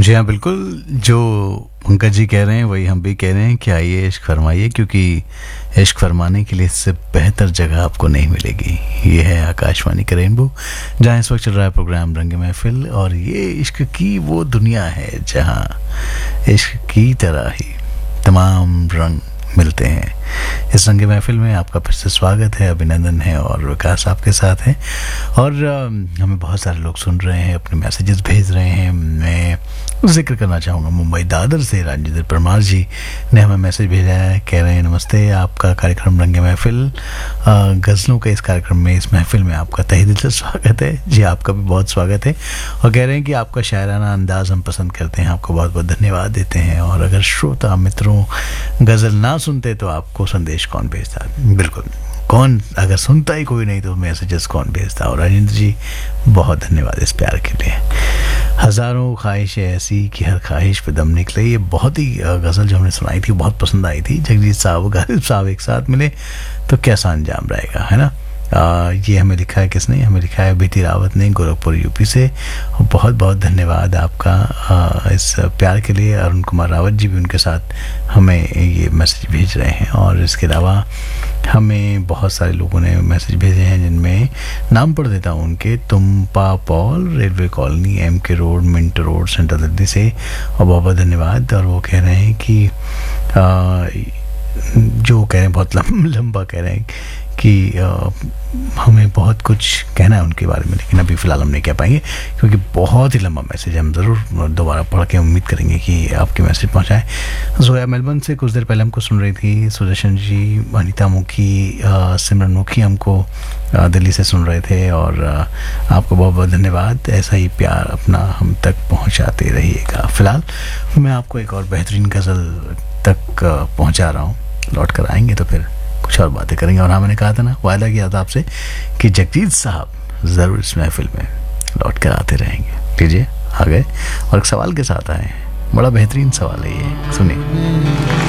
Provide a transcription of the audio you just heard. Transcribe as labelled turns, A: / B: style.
A: जी हाँ, बिल्कुल जो पंकज जी कह रहे हैं वही हम भी कह रहे हैं कि आइए इश्क फरमाइए, क्योंकि इश्क फरमाने के लिए इससे बेहतर जगह आपको नहीं मिलेगी। ये है आकाशवाणी का रेनबो, जहाँ इस वक्त चल रहा है प्रोग्राम रंग महफिल, और ये इश्क की वो दुनिया है जहाँ इश्क की तरह ही तमाम रंग मिलते हैं। इस रंग महफिल में आपका फिर से स्वागत है, अभिनंदन है और विकास आपके साथ है। और हमें बहुत सारे लोग सुन रहे हैं, अपने मैसेजेस भेज रहे हैं। मैं जिक्र करना चाहूँगा मुंबई दादर से राजेंद्र परमार जी ने हमें मैसेज भेजा है। कह रहे हैं नमस्ते, आपका कार्यक्रम रंग महफिल, गज़लों के इस कार्यक्रम में, इस महफिल में आपका तहे दिल से स्वागत है। जी आपका भी बहुत स्वागत है। और कह रहे हैं कि आपका शायराना अंदाज़ हम पसंद करते हैं, आपको बहुत बहुत धन्यवाद देते हैं। और अगर श्रोता मित्रों गज़ल ना सुनते तो आपको संदेश कौन भेजता? बिल्कुल, कौन, अगर सुनता ही कोई नहीं तो मैसेजेस कौन भेजता? और राजेंद्र जी बहुत धन्यवाद इस प्यार के लिए। हज़ारों ख्वाहिशें ऐसी कि हर ख्वाहिश पे दम निकले, ये बहुत ही गज़ल जो हमने सुनाई थी बहुत पसंद आई थी। जगजीत साहब गालिब साहब एक साथ मिले तो कैसा अंजाम रहेगा, है ना। ये हमें लिखा है, किसने हमें लिखा है? बीती रावत ने, गोरखपुर यूपी से। और बहुत बहुत धन्यवाद आपका इस प्यार के लिए। अरुण कुमार रावत जी भी उनके साथ हमें ये मैसेज भेज रहे हैं। और इसके अलावा हमें बहुत सारे लोगों ने मैसेज भेजे हैं, जिनमें नाम पढ़ देता हूँ उनके। तुमपा Paul, railway colony, MK road, mint road, central Delhi से। और बहुत बहुत धन्यवाद। और वो कह रहे हैं कि जो कह रहे हैं बहुत लंबा कह रहे हैं कि हमें बहुत कुछ कहना है उनके बारे में, लेकिन अभी फ़िलहाल हम नहीं कह पाएंगे क्योंकि बहुत ही लंबा मैसेज है। हम ज़रूर दोबारा पढ़ के उम्मीद करेंगे कि आपके मैसेज पहुंचाएं। जोया मेलबर्न से कुछ देर पहले हमको सुन रही थी। सुदर्शन जी, अनिता मुखी, सिमरन मुखी हमको दिल्ली से सुन रहे थे। और आपको बहुत बहुत धन्यवाद। ऐसा ही प्यार अपना हम तक पहुँचाते रहिएगा। फ़िलहाल मैं आपको एक और बेहतरीन गज़ल तक पहुँचा रहा हूँ। लौट कर आएंगे तो फिर कुछ और बातें करेंगे। और हाँ, मैंने कहा था ना, वायदा किया था आपसे कि जगजीत साहब ज़रूर इस महफिल में लौट कर आते रहेंगे। लीजिए, आ गए और एक सवाल के साथ आए। बड़ा बेहतरीन सवाल है ये, सुनिए।